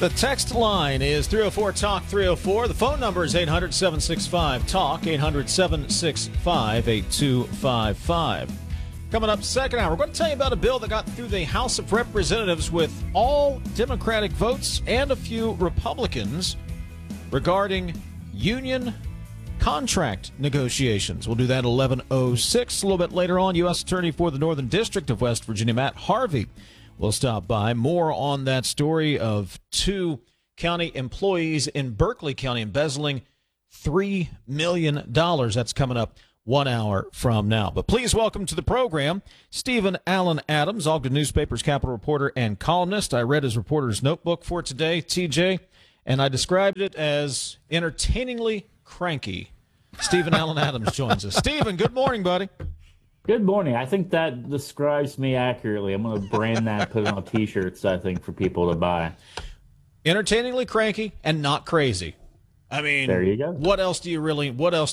The text line is 304-TALK 304. The phone number is 800-765-TALK, 800-765-8255. Coming up second hour, we're going to tell you about a bill that got through the House of Representatives with all Democratic votes and a few Republicans regarding union contract negotiations. We'll do that at 11:06. A little bit later on, U.S. Attorney for the Northern District of West Virginia, Matt Harvey, will stop by. More on that story of two county employees in Berkeley County embezzling $3 million. That's coming up 1 hour from now. But please welcome to the program Stephen Allen Adams, Ogden Newspaper's Capitol reporter and columnist. I read his reporter's notebook for today, TJ, and I described it as entertainingly cranky. Stephen Allen Adams joins us. Stephen, good morning, buddy. Good morning. I think that describes me accurately. I'm going to brand that, put it on T-shirts, I think, for people to buy. Entertainingly cranky and not crazy. I mean, there you go. What else do you really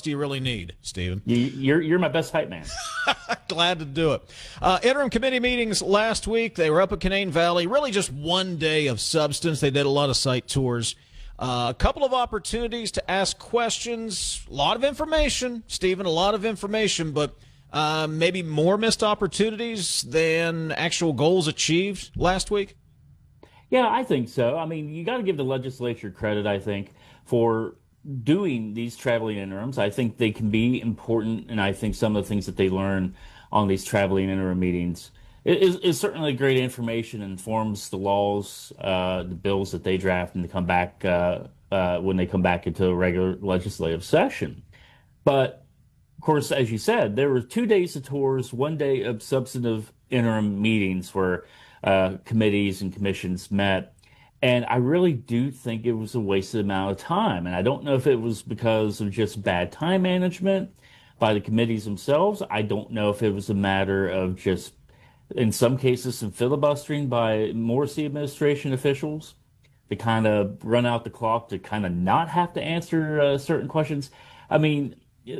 need, Stephen? You're my best hype man. Glad to do it. Interim committee meetings last week. They were up at Canaan Valley. Really just one day of substance. They did a lot of site tours. A couple of opportunities to ask questions. A lot of information, Stephen, a lot of information, but maybe more missed opportunities than actual goals achieved last week? Yeah, I think so. I mean, you got to give the legislature credit, I think, for doing these traveling interims. I think they can be important, and I think some of the things that they learn on these traveling interim meetings is certainly great information, informs the laws, the bills that they draft, and they come back when they come back into a regular legislative session. But of course, as you said, there were 2 days of tours, 1 day of substantive interim meetings where committees and commissions met. And I really do think it was a wasted amount of time. And I don't know if it was because of just bad time management by the committees themselves. I don't know if it was a matter of just, in some cases, some filibustering by Morrissey administration officials to kind of run out the clock to kind of not have to answer certain questions. I mean,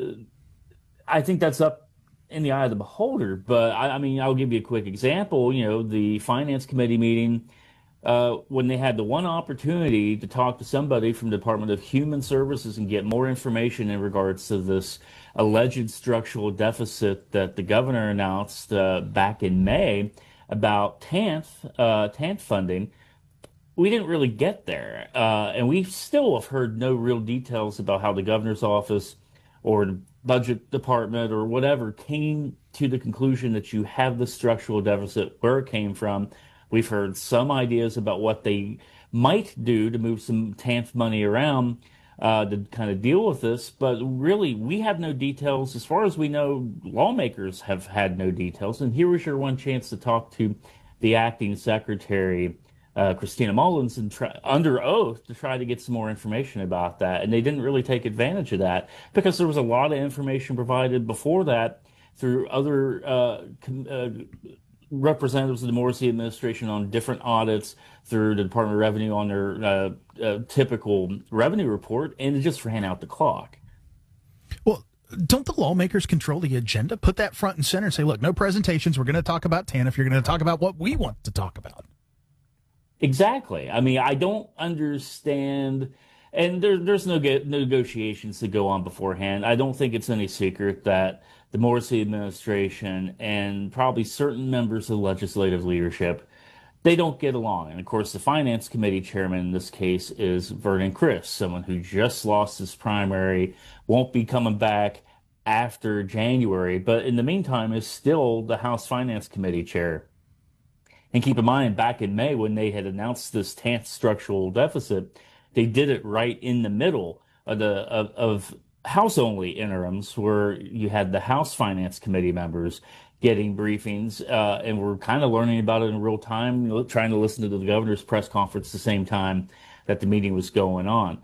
I think that's up in the eye of the beholder, but I mean, I'll give you a quick example. You know, the Finance Committee meeting, when they had the one opportunity to talk to somebody from the Department of Human Services and get more information in regards to this alleged structural deficit that the governor announced back in May about TANF funding, we didn't really get there. And we still have heard no real details about how the governor's office or the budget department or whatever came to the conclusion that you have the structural deficit, where it came from. We've heard some ideas about what they might do to move some TANF money around to kind of deal with this, but really we have no details. As far as we know, lawmakers have had no details. And here was your one chance to talk to the acting secretary, Christina Mullins, and under oath to try to get some more information about that. And they didn't really take advantage of that because there was a lot of information provided before that through other representatives of the Morrissey administration on different audits, through the Department of Revenue on their typical revenue report, and it just ran out the clock. Well, don't the lawmakers control the agenda? Put that front and center and say, look, no presentations. We're going to talk about TANF. You're going to talk about what we want to talk about. Exactly. I mean, I don't understand, and there's no negotiations to go on beforehand. I don't think it's any secret that the Morrissey administration and probably certain members of the legislative leadership, they don't get along. And of course, the Finance Committee chairman in this case is Vernon Criss, someone who just lost his primary, won't be coming back after January, but in the meantime is still the House Finance Committee chair. And keep in mind, back in May, when they had announced this TANF structural deficit, they did it right in the middle of House-only interims, where you had the House Finance Committee members getting briefings, and we're kind of learning about it in real time, trying to listen to the governor's press conference at the same time that the meeting was going on.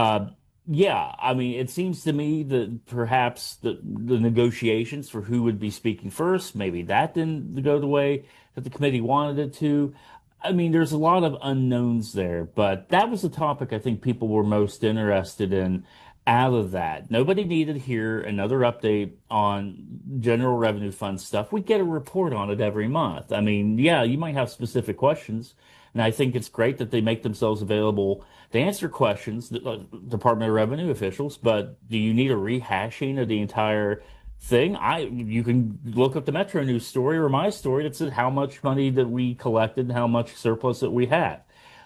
Yeah, I mean, it seems to me that perhaps the negotiations for who would be speaking first, maybe that didn't go the way that the committee wanted it to. I mean, there's a lot of unknowns there, but that was the topic I think people were most interested in out of that. Nobody needed to hear another update on general revenue fund stuff. We get a report on it every month. I mean, yeah, you might have specific questions, And I think it's great that they make themselves available to answer questions, Department of Revenue officials, but do you need a rehashing of the entire thing? You can look up the Metro News story or my story that said how much money that we collected and how much surplus that we had.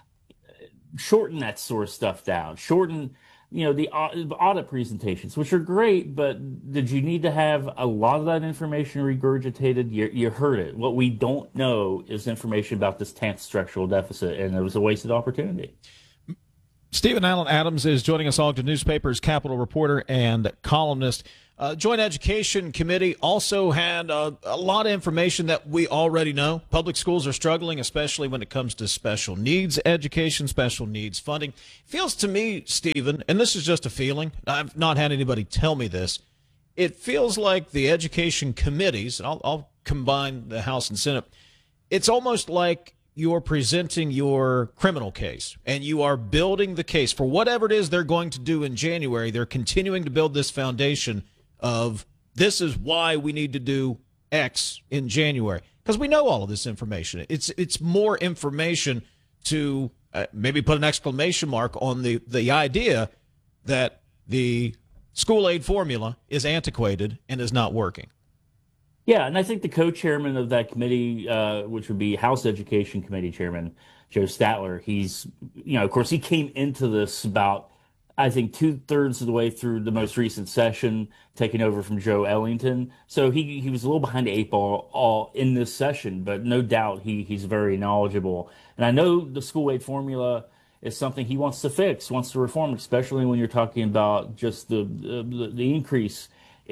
Shorten that sort of stuff down. Shorten, the audit presentations, which are great, but did you need to have a lot of that information regurgitated? You heard it. What we don't know is information about this 10th structural deficit, and it was a wasted opportunity. Stephen Allen Adams is joining us, Ogden Newspaper's Capitol reporter and columnist. Joint Education Committee also had a lot of information that we already know. Public schools are struggling, especially when it comes to special needs education, special needs funding. Feels to me, Stephen, and this is just a feeling, I've not had anybody tell me this, it feels like the education committees, and I'll combine the House and Senate, it's almost like you're presenting your criminal case and you are building the case for whatever it is they're going to do in January. They're continuing to build this foundation of this is why we need to do X in January, because we know all of this information. It's more information to maybe put an exclamation mark on the idea that the school aid formula is antiquated and is not working. Yeah, and I think the co-chairman of that committee, which would be House Education Committee Chairman Joe Statler, he's, of course, he came into this about, I think, 2/3 of the way through the most recent session, taking over from Joe Ellington. So he was a little behind the eight ball all in this session, but no doubt he's very knowledgeable. And I know the school aid formula is something he wants to fix, wants to reform, especially when you're talking about just the increase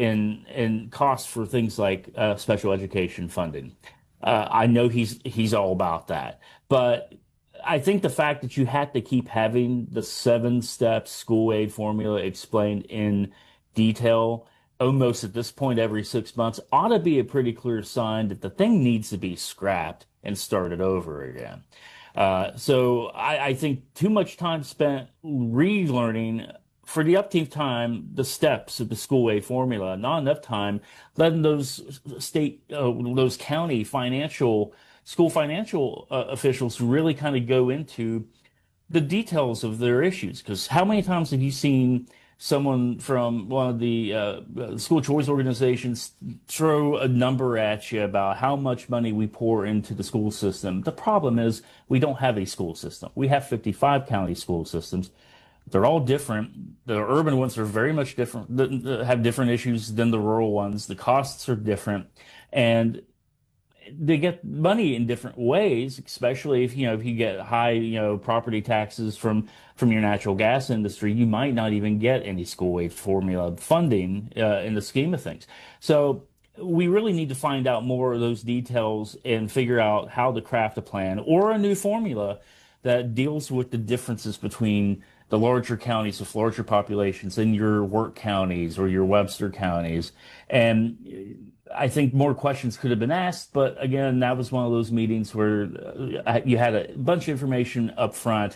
in costs for things like special education funding. I know he's all about that, but I think the fact that you had to keep having the 7-step school aid formula explained in detail almost at this point every 6 months ought to be a pretty clear sign that the thing needs to be scrapped and started over again. So I think too much time spent relearning for the upteenth time the steps of the school aid formula, not enough time letting those those county school financial officials really kind of go into the details of their issues. Because how many times have you seen someone from one of the school choice organizations throw a number at you about how much money we pour into the school system? The problem is we don't have a school system. We have 55 county school systems. They're all different. The urban ones are very much different, have different issues than the rural ones. The costs are different, and they get money in different ways, especially if you get high property taxes from your natural gas industry. You might not even get any school aid formula funding in the scheme of things. So we really need to find out more of those details and figure out how to craft a plan or a new formula that deals with the differences between the larger counties with larger populations and your work counties or your Webster counties. And I think more questions could have been asked, but again, that was one of those meetings where you had a bunch of information up front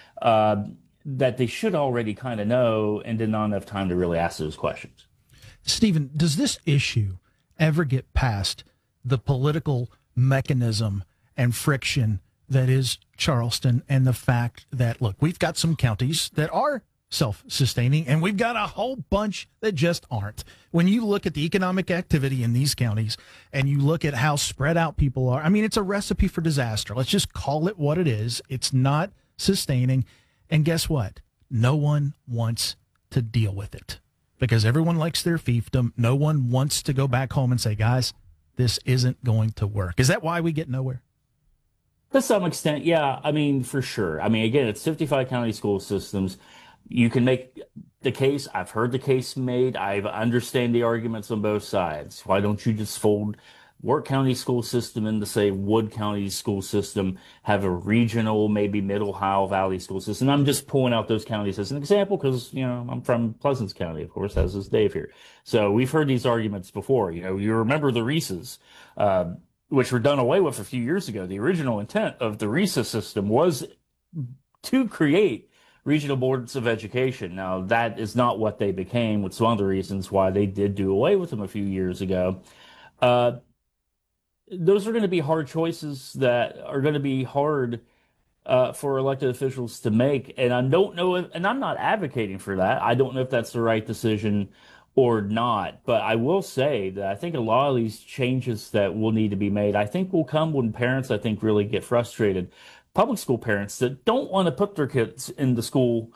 that they should already kind of know and did not have time to really ask those questions. Stephen, does this issue ever get past the political mechanism and friction that is Charleston, and the fact that, look, we've got some counties that are self-sustaining, and we've got a whole bunch that just aren't. When you look at the economic activity in these counties and you look at how spread out people are, I mean, it's a recipe for disaster. Let's just call it what it is. It's not sustaining. And guess what? No one wants to deal with it because everyone likes their fiefdom. No one wants to go back home and say, guys, this isn't going to work. Is that why we get nowhere? To some extent, yeah. I mean, for sure. I mean, again, it's 55 county school systems. You can make the case. I've heard the case made. I understand the arguments on both sides. Why don't you just fold Work County school system into, say, Wood County school system, have a regional, maybe Middle Ohio Valley school system? I'm just pulling out those counties as an example because, I'm from Pleasants County, of course, as is Dave here. So we've heard these arguments before. You remember the Reeses, which were done away with a few years ago. The original intent of the RESA system was to create regional boards of education. Now, that is not what they became, which is one of the reasons why they did do away with them a few years ago. Those are going to be hard choices that are going to be hard for elected officials to make. And I don't know and I'm not advocating for that. I don't know if that's the right decision or not. But I will say that I think a lot of these changes that will need to be made, I think will come when parents, I think, really get frustrated. Public school parents that don't want to put their kids in the school,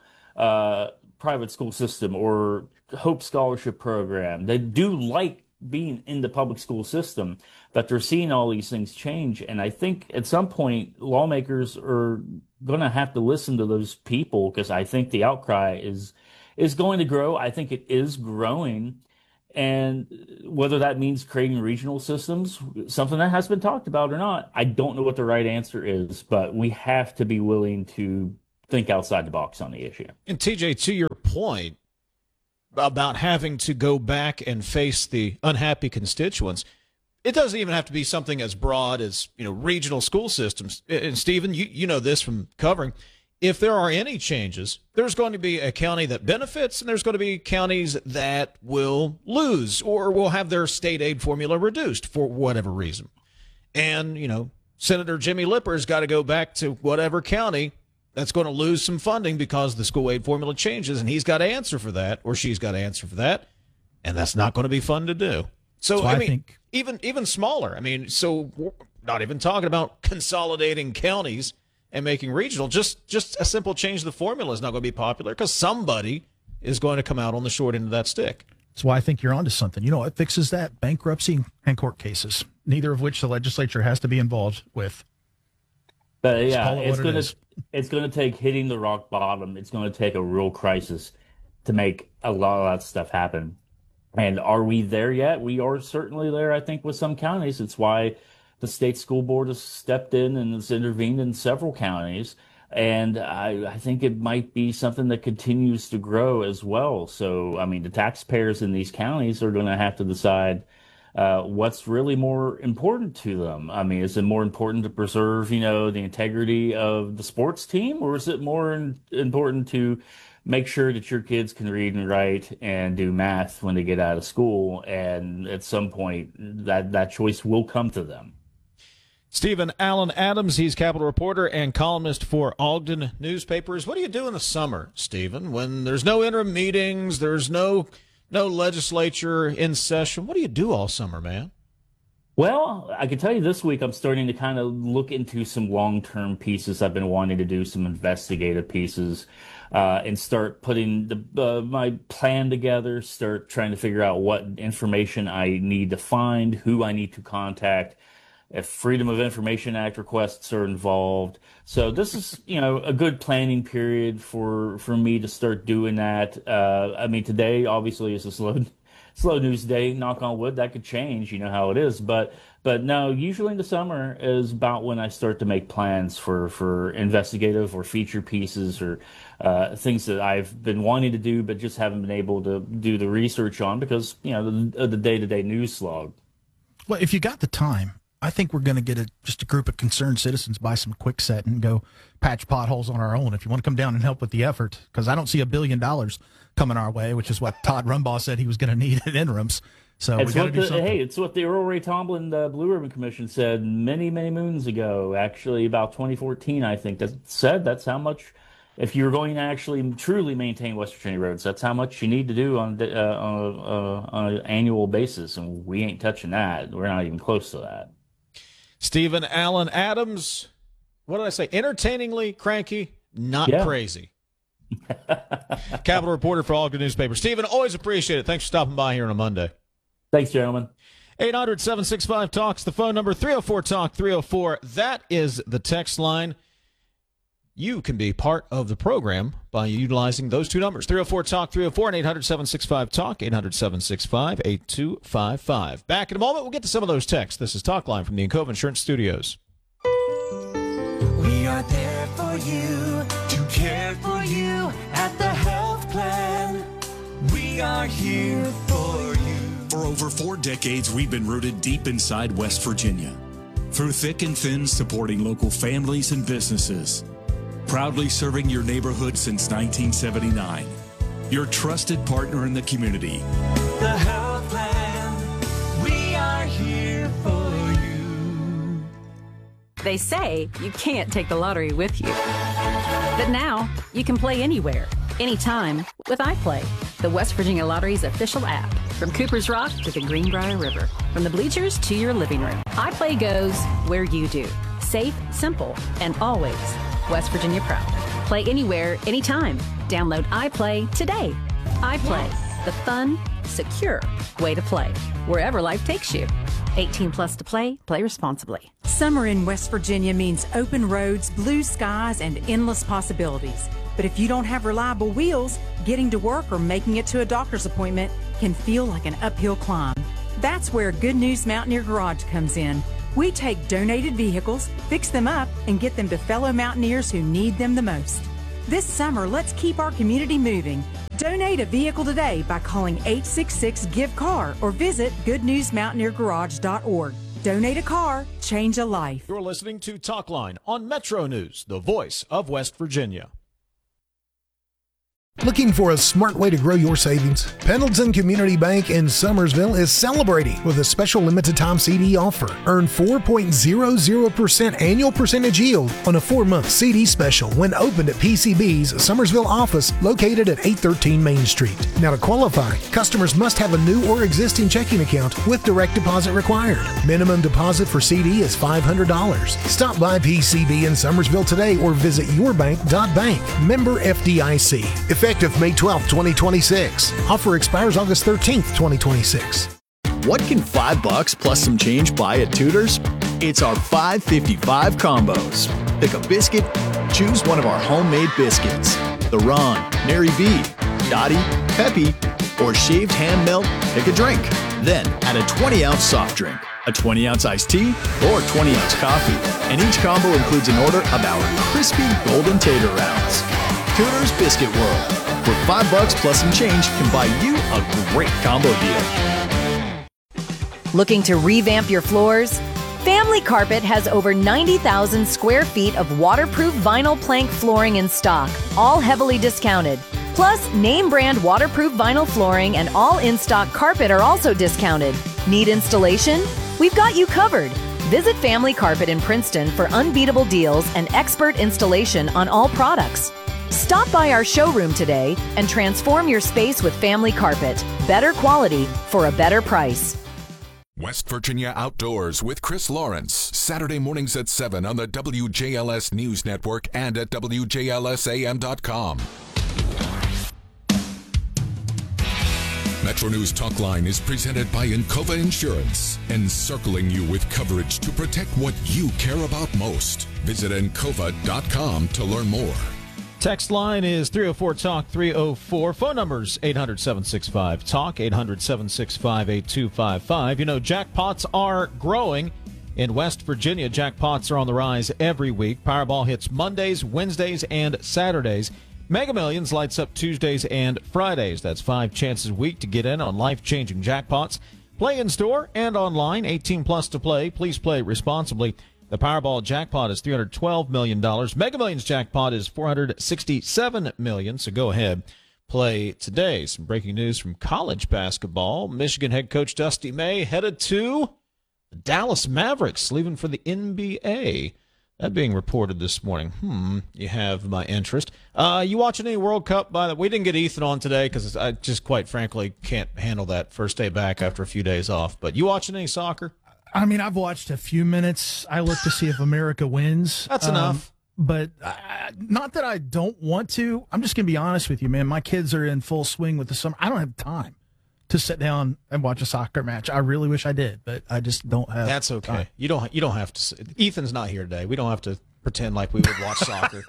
private school system or Hope Scholarship program. They do like being in the public school system, but they're seeing all these things change. And I think at some point, lawmakers are going to have to listen to those people, because I think the outcry is going to grow. I think it is growing. And whether that means creating regional systems, something that has been talked about or not, I don't know what the right answer is, but we have to be willing to think outside the box on the issue. And TJ, to your point about having to go back and face the unhappy constituents, it doesn't even have to be something as broad as, regional school systems. And Stephen, you know this from covering. If there are any changes, there's going to be a county that benefits, and there's going to be counties that will lose or will have their state aid formula reduced for whatever reason. And, Senator Jimmy Lipper's got to go back to whatever county that's going to lose some funding because the school aid formula changes, and he's got to answer for that, or she's got to answer for that, and that's not going to be fun to do. So, I think even smaller. So we're not even talking about consolidating counties and making regional. Just a simple change of the formula is not going to be popular because somebody is going to come out on the short end of that stick. That's why I think you're onto something. You know what fixes that? Bankruptcy and court cases, neither of which the legislature has to be involved with. But yeah, it's going to take hitting the rock bottom. It's going to take a real crisis to make a lot of that stuff happen. And are we there yet? We are certainly there, I think, with some counties. It's why the state school board has stepped in and has intervened in several counties. And I think it might be something that continues to grow as well. So, the taxpayers in these counties are going to have to decide what's really more important to them. Is it more important to preserve, the integrity of the sports team, or is it more important to make sure that your kids can read and write and do math when they get out of school? And at some point, that choice will come to them. Stephen Allen Adams, he's Capitol reporter and columnist for Ogden newspapers. What do you do in the summer, Stephen, when there's no interim meetings, there's no legislature in session? What do you do all summer, man? Well, I can tell you this week I'm starting to kind of look into some long-term pieces. I've been wanting to do some investigative pieces and start putting my plan together, start trying to figure out what information I need to find, who I need to contact, if Freedom of Information Act requests are involved. So this is, a good planning period for me to start doing that. Today obviously is a slow news day. Knock on wood, that could change. You know how it is. But no, usually in the summer is about when I start to make plans for investigative or feature pieces or things that I've been wanting to do but just haven't been able to do the research on because, the day-to-day news slog. Well, if you got the time, I think we're going to get just a group of concerned citizens buy some Kwikset and go patch potholes on our own. If you want to come down and help with the effort, because I don't see $1 billion coming our way, which is what Todd Rumbaugh said he was going to need at interims. So it's what the Earl Ray Tomblin Blue Ribbon Commission said many, many moons ago. Actually, about 2014, I think that's how much. If you're going to actually truly maintain West Virginia roads, that's how much you need to do on an annual basis, and we ain't touching that. We're not even close to that. Stephen Allen Adams, what did I say? Entertainingly cranky, not crazy. Capitol reporter for Ogden newspaper. Stephen, always appreciate it. Thanks for stopping by here on a Monday. Thanks, gentlemen. 800-765-TALK's the phone number. 304-TALK-304. That is the text line. You can be part of the program by utilizing those two numbers, 304-TALK-304 and 800-765-TALK, 800-765-8255. Back in a moment, we'll get to some of those texts. This is Talk Line from the Encova Insurance Studios. We are there for you, to care for you at the health plan. We are here for you. For over 4 decades, we've been rooted deep inside West Virginia. Through thick and thin, supporting local families and businesses. Proudly serving your neighborhood since 1979. Your trusted partner in the community. The Health Plan, we are here for you. They say you can't take the lottery with you. But now, you can play anywhere, anytime with iPlay, the West Virginia Lottery's official app. From Cooper's Rock to the Greenbrier River, from the bleachers to your living room, iPlay goes where you do. Safe, simple, and always West Virginia proud. Play anywhere, anytime. Download iPlay today. iPlay, the fun, secure way to play, wherever life takes you. 18 plus to play. Play responsibly. Summer in West Virginia means open roads, blue skies, and endless possibilities. But if you don't have reliable wheels, getting to work or making it to a doctor's appointment can feel like an uphill climb. That's where Good News Mountaineer Garage comes in. We take donated vehicles, fix them up, and get them to fellow mountaineers who need them the most. This summer, let's keep our community moving. Donate a vehicle today by calling 866-GIVE-CAR or visit goodnewsmountaineergarage.org. Donate a car, change a life. You're listening to Talkline on Metro News, the voice of West Virginia. Looking for a smart way to grow your savings? Pendleton Community Bank in Summersville is celebrating with a special limited time CD offer. Earn 4.00% annual percentage yield on a 4-month CD special when opened at PCB's Summersville office located at 813 Main Street. Now to qualify, customers must have a new or existing checking account with direct deposit required. Minimum deposit for CD is $500. Stop by PCB in Summersville today or visit yourbank.bank. Member FDIC. Effective May 12, 2026. Offer expires August 13th, 2026. What can $5 plus some change buy at Tudor's? It's our $5.55 combos. Pick a biscuit, choose one of our homemade biscuits. The Ron, Mary B, Dottie, Peppy, or shaved hand melt, pick a drink. Then add a 20-ounce soft drink, a 20-ounce iced tea, or 20-ounce coffee. And each combo includes an order of our crispy golden tater rounds. Tudor's Biscuit World, where $5 plus some change can buy you a great combo deal. Looking to revamp your floors? Family Carpet has over 90,000 square feet of waterproof vinyl plank flooring in stock, all heavily discounted. Plus, name brand waterproof vinyl flooring and all in-stock carpet are also discounted. Need installation? We've got you covered. Visit Family Carpet in Princeton for unbeatable deals and expert installation on all products. Stop by our showroom today and transform your space with Family Carpet. Better quality for a better price. West Virginia Outdoors with Chris Lawrence. Saturday mornings at 7 on the WJLS News Network and at WJLSAM.com. Metro News Talkline is presented by Encova Insurance, encircling you with coverage to protect what you care about most. Visit Encova.com to learn more. Text line is 304-TALK-304. Phone numbers 800-765-TALK, 800-765-8255. You know, jackpots are growing in West Virginia. Jackpots are on the rise every week. Powerball hits Mondays, Wednesdays, and Saturdays. Mega Millions lights up Tuesdays and Fridays. That's 5 chances a week to get in on life-changing jackpots. Play in store and online, 18 plus to play. Please play responsibly. The Powerball jackpot is $312 million. Mega Millions jackpot is $467 million. So go ahead, play today. Some breaking news from college basketball. Michigan head coach Dusty May headed to the Dallas Mavericks, leaving for the NBA. That being reported this morning. You have my interest. You watching any World Cup? We didn't get Ethan on today because I just quite frankly can't handle that first day back after a few days off. But you watching any soccer? I mean, I've watched a few minutes. I look to see if America wins. That's enough. But not that I don't want to. I'm just going to be honest with you, man. My kids are in full swing with the summer. I don't have time to sit down and watch a soccer match. I really wish I did, but I just don't have That's okay. time. You don't have to. Ethan's not here today. We don't have to pretend like we would watch soccer.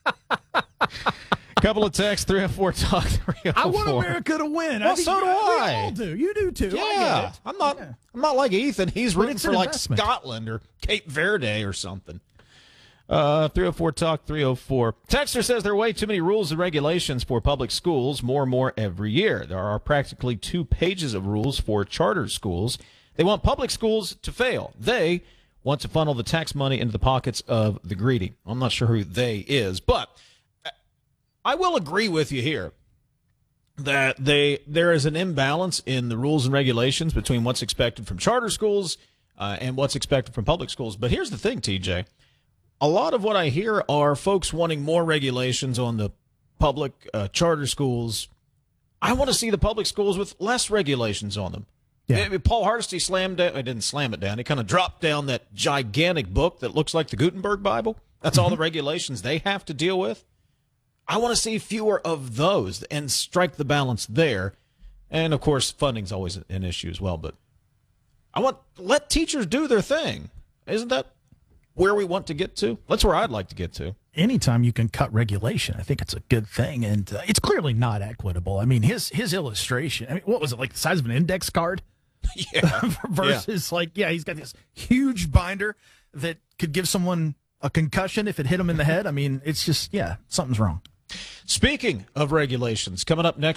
Couple of texts, 304-TALK, 304. I want America to win. Well, so do I. We all do. You do too. Yeah, I get it. I'm not like Ethan. He's rooting for like investment. Scotland or Cape Verde or something. 304-TALK, 304. Texter says there are way too many rules and regulations for public schools, more and more every year. There are practically 2 pages of rules for charter schools. They want public schools to fail. They want to funnel the tax money into the pockets of the greedy. I'm not sure who they is, but I will agree with you here that there is an imbalance in the rules and regulations between what's expected from charter schools and what's expected from public schools. But here's the thing, TJ. A lot of what I hear are folks wanting more regulations on the public charter schools. I want to see the public schools with less regulations on them. Yeah. I mean, Paul Hardesty didn't slam it down. He kind of dropped down that gigantic book that looks like the Gutenberg Bible. That's all the regulations they have to deal with. I want to see fewer of those and strike the balance there. And, of course, funding's always an issue as well. But let teachers do their thing. Isn't that where we want to get to? That's where I'd like to get to. Anytime you can cut regulation, I think it's a good thing. And it's clearly not equitable. I mean, his illustration, I mean, what was it, like the size of an index card? Yeah. Versus he's got this huge binder that could give someone a concussion if it hit him in the head. I mean, it's just, something's wrong. Speaking of regulations, coming up next.